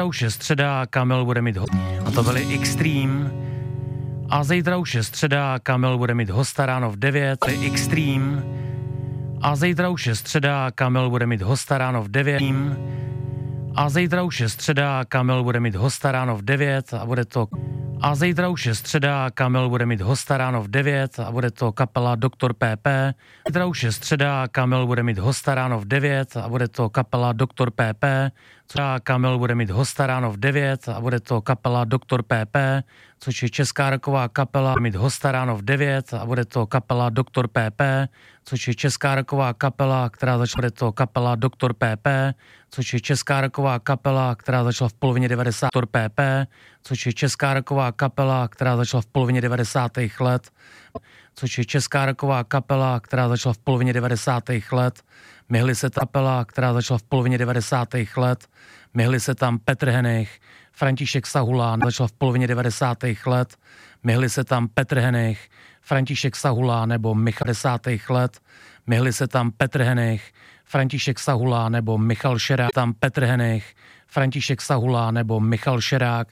už je středa, Kamil bude mít a to byly Extreme. A zítra už je středa, Kamil bude mít hosta ráno v 9, to je Extreme. A zítra už je středa, Kamil bude mít hosta ráno v 9. A zítra už je středa, Kamil bude mít hosta ráno v 9 a bude to... A zítra už je středa, Kamil bude mít hosta ráno v 9 a bude to kapela Dr. PP. Zítra už je středa, Kamil bude mít hosta ráno v 9 a bude to kapela Dr. PP. Kamil bude mít hosta ráno v 9 a bude to kapela Dr. PP, což je česká rocková kapela. Mít hosta ráno v 9 a bude to kapela Dr. PP, což je česká rocková kapela, která začala, bude to kapela Dr. PP, což je česká rocková kapela, která začala v polovině 90. Dr. PP, což je česká rocková kapela, která začala v polovině 90. let, což je česká rocková kapela, která začala v polovině 90. let. Myhli se kapela, která začala v polovině 90. let. Myhli se tam Petr Henich, František Sahulán, začala v polovině 90. let. Myhli se tam Petr Henich, František Sahulán nebo Michal 90. let. Myhli se tam Petr Henich, František Sahulán nebo Michal Šerák. Tam Petr Henich, František Sahulán nebo Michal Šerák.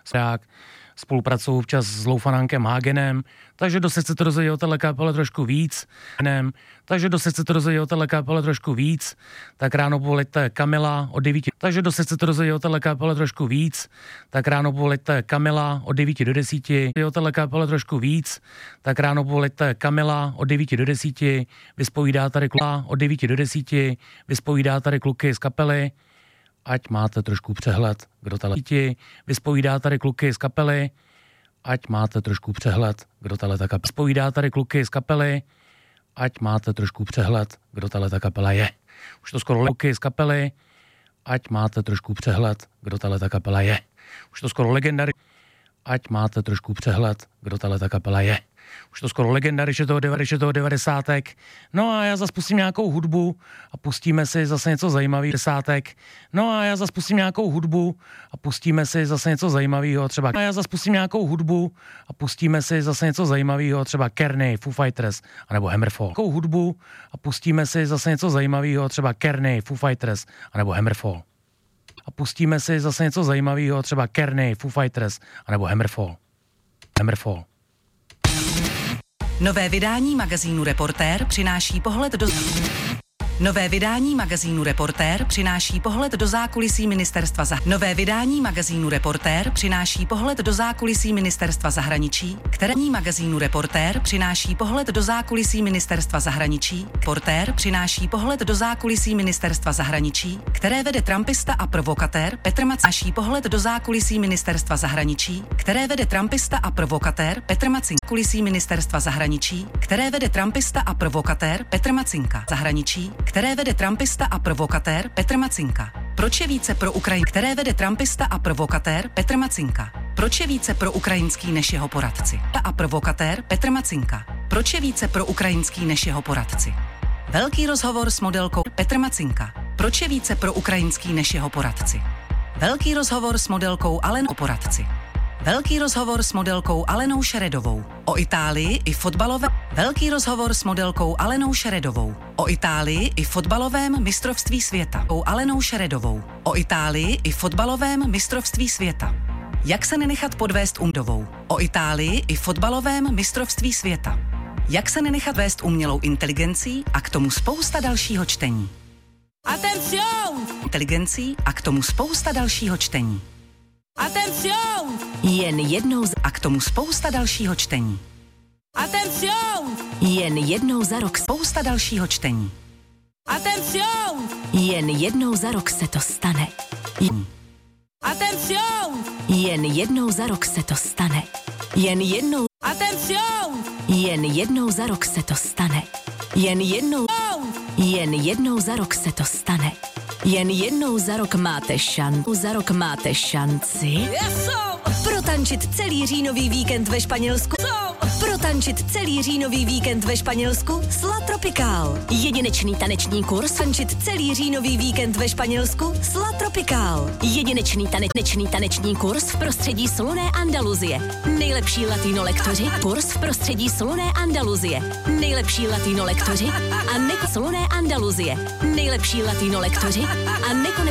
Spolupracují včas s Loufanánkem Hagenem, takže kdo se chcete dozvědět o téhle kapele trošku víc, takže kdo se chcete dozvědět o téhle kapele trošku víc, tak ráno povoleďte Kamila od 9. Takže kdo se chcete dozvědět o téhle kapele trošku víc, tak ráno povoleďte Kamila od 9 do 10. O téhle kapele trošku víc, tak ráno povoleďte Kamila od 9 do 10. Vyspovídá tady kluka od 9 do 10. Vyspovídá tady kluky z kapely. Ať máte trošku přehled, kdo tahle vyspovídá tady kluky z kapely, ať máte trošku přehled, kdo tahle kapela vyspovídá tady kluky z kapely, ať máte trošku přehled, kdo tahle kapela je. Už to skoro kluky z kapely, ať máte trošku přehled, kdo tahle kapela je. Už to skoro legendary, ať máte trošku přehled, kdo tahle kapela je. Už to skoro legendary, že toho 90. No a já zase pustím nějakou hudbu a pustíme si zase něco zajímavého. 90. No a já zase pustím nějakou hudbu a pustíme si zase něco zajímavého, třeba. A já zase pustím nějakou hudbu a pustíme si zase něco zajímavého, třeba Kearney, Foo Fighters, anebo Hammerfall. Nějakou hudbu a pustíme si zase něco zajímavého, třeba Kearney, Foo Fighters, anebo Hammerfall. A pustíme si zase něco zajímavého, třeba Kearney, Foo Fighters, anebo Hammerfall. Hammerfall. Nové vydání magazínu Reportér přináší pohled do... Nové vydání magazínu Reportér přináší pohled do zákulisí ministerstva Nové vydání magazínu Reportér přináší pohled do zákulisí ministerstva zahraničí, které magazínu Reportér přináší pohled do zákulisí ministerstva zahraničí, Reportér přináší pohled do zákulisí ministerstva zahraničí, které vede trumpista a provokatér Petr Macinka. Pohled do zákulisí ministerstva zahraničí, které vede trumpista a provokatér Petr Macinka. Kulisí ministerstva zahraničí, které vede trumpista a provokatér Petr Macinka. Zahraničí, které vede trumpista a provokatér Petr Macinka. Proč je více pro Ukrajin, které vede trumpista a provokatér Petr Macinka? Proč je více pro ukrajinský než jeho poradci? A provokatér Petr Macinka. Proč je více pro ukrajinský než jeho poradci? Velký rozhovor s modelkou Petr Macinka. Proč je více pro ukrajinský než jeho poradci? Velký rozhovor s modelkou Alenou poradci. Velký rozhovor s modelkou Alenou Šeredovou o Itálii i fotbalovém. Velký rozhovor s modelkou Alenou Šeredovou o Itálii i fotbalovém mistrovství světa. O Alenou Šeredovou o Itálii i fotbalovém mistrovství světa. Jak se nenechat podvést umdovou o Itálii i fotbalovém mistrovství světa. Jak se nenechat vést umělou inteligencí a k tomu spousta dalšího čtení. Atención! Inteligencí a k tomu spousta dalšího čtení. Atención! Jen jednou a k tomu spousta dalšího čtení. Atención! Jen jednou za rok spousta dalšího čtení. Atención! Jen jednou za rok se to stane. Atención! Jen jednou za rok se to stane. Jen jednou. Atención! Jen jednou za rok se to stane. Jen jednou. Jen jednou za rok se to stane. Jen jednou za rok máte šanci. Protančit celý říjnový víkend ve Španělsku. Protančit celý říjnový víkend ve Španělsku s La Tropical. Jedinečný taneční kurz. Tančit celý říjnový víkend ve Španělsku s La Tropical. Jedinečný taneční kurz v prostředí slunné Andaluzie. Nejlepší latino lektoři. Kurz v prostředí slunné Andaluzie. Nejlepší latino lektoři a slunné Andaluzie. Nejlepší latino lektoři a